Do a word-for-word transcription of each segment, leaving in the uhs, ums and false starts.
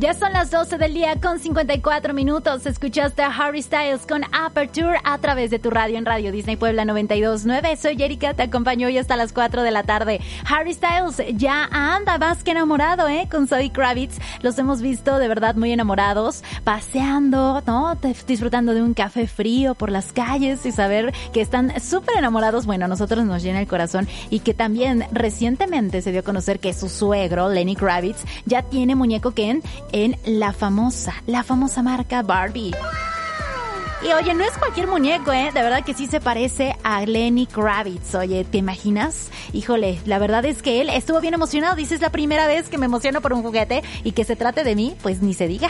Ya son las doce del día con cincuenta y cuatro minutos. Escuchaste a Harry Styles con Aperture a través de tu radio en Radio Disney Puebla noventa y dos punto nueve. Soy Erika, te acompaño hoy hasta las cuatro de la tarde. Harry Styles ya anda más que enamorado, ¿eh? Con Zoe Kravitz. Los hemos visto de verdad muy enamorados, paseando, ¿no? Disfrutando de un café frío por las calles y saber que están súper enamorados. Bueno, a nosotros nos llena el corazón. Y que también recientemente se dio a conocer que su suegro, Lenny Kravitz, ya tiene muñeco Ken en la famosa, la famosa marca Barbie. Y oye, no es cualquier muñeco, ¿eh? De verdad que sí se parece a Lenny Kravitz. Oye, ¿te imaginas? Híjole, la verdad es que él estuvo bien emocionado. Dice, es la primera vez que me emociono por un juguete y que se trate de mí, pues ni se diga.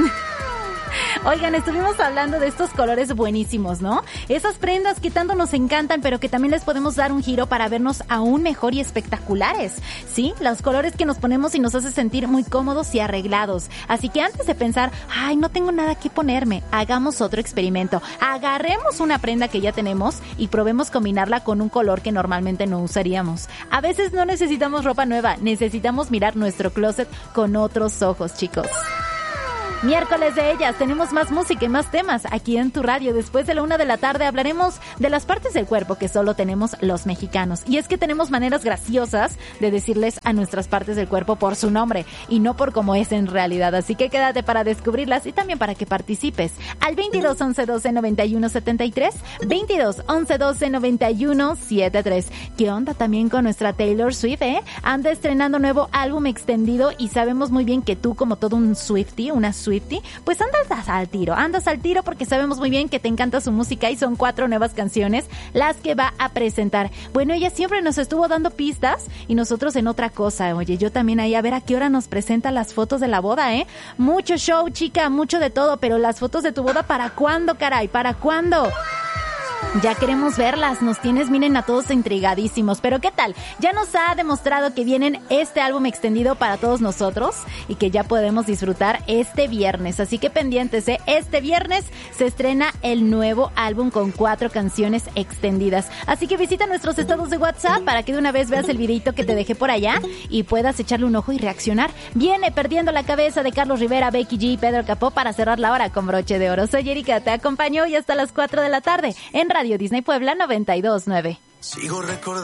Oigan, estuvimos hablando de estos colores buenísimos, ¿no? Esas prendas que tanto nos encantan, pero que también les podemos dar un giro para vernos aún mejor y espectaculares, ¿sí? Los colores que nos ponemos y nos hace sentir muy cómodos y arreglados. Así que antes de pensar, ay, no tengo nada que ponerme, hagamos otro experimento. Agarremos una prenda que ya tenemos y probemos combinarla con un color que normalmente no usaríamos. A veces no necesitamos ropa nueva, necesitamos mirar nuestro closet con otros ojos, chicos. Miércoles de ellas, tenemos más música y más temas aquí en tu radio. Después de la una de la tarde hablaremos de las partes del cuerpo que solo tenemos los mexicanos. Y es que tenemos maneras graciosas de decirles a nuestras partes del cuerpo por su nombre y no por cómo es en realidad. Así que quédate para descubrirlas y también para que participes. Al veintidós, once, doce, noventa y uno, setenta y tres, veintidós, once, doce, noventa y uno, setenta y tres. ¿Qué onda también con nuestra Taylor Swift, eh? Anda estrenando nuevo álbum extendido y sabemos muy bien que tú, como todo un Swiftie, una Swiftie, pues andas al tiro, andas al tiro porque sabemos muy bien que te encanta su música y son cuatro nuevas canciones las que va a presentar. Bueno, ella siempre nos estuvo dando pistas y nosotros en otra cosa. Oye, yo también ahí a ver a qué hora nos presenta las fotos de la boda, ¿eh? Mucho show, chica, mucho de todo, pero las fotos de tu boda, ¿para cuándo, caray? ¿Para cuándo? Ya queremos verlas, nos tienes, miren, a todos intrigadísimos. Pero ¿qué tal? Ya nos ha demostrado que vienen este álbum extendido para todos nosotros y que ya podemos disfrutar este viernes. Así que pendientes, ¿eh? Este viernes se estrena el nuevo álbum con cuatro canciones extendidas. Así que visita nuestros estados de WhatsApp para que de una vez veas el videito que te dejé por allá y puedas echarle un ojo y reaccionar. Viene Perdiendo la Cabeza de Carlos Rivera, Becky G y Pedro Capó para cerrar la hora con broche de oro. Soy Erika, te acompaño hoy hasta las cuatro de la tarde en Radio Disney Puebla noventa y dos punto nueve. Sigo recordando.